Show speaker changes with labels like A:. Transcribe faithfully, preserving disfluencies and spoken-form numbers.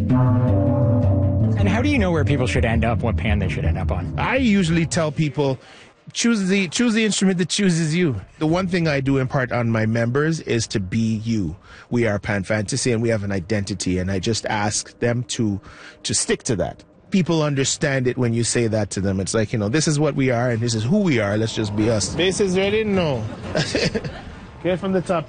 A: And how do you know where people should end up, what pan they should end up on?
B: I usually tell people, choose the choose the instrument that chooses you. The one thing I do impart on my members is to be you. We are Pan Fantasy and we have an identity, and I just ask them to to stick to that. People understand it when you say that to them. It's like, you know, this is what we are and this is who we are. Let's just be us. Bass is ready? No. Get from the top.